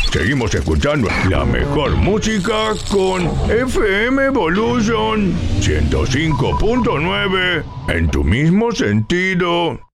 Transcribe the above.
Seguimos escuchando la mejor música con FM Evolution 105.9 en tu mismo sentido.